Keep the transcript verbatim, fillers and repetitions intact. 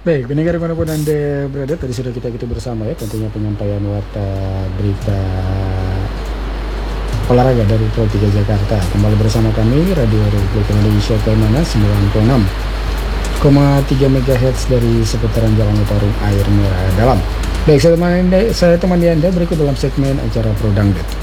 Baik, pendengar dimanapun Anda berada, tadi sudah kita ikuti bersama ya tentunya penyampaian warta berita olahraga dari Pro tiga Jakarta. Kembali bersama kami Radio Republik Indonesia Kaimana sembilan puluh enam koma tiga megahertz dari seputaran Jalan Citarum Air Merah Dalam. Baik, saya temani Anda, saya temani Anda berikut dalam segmen acara Pro Dangdut.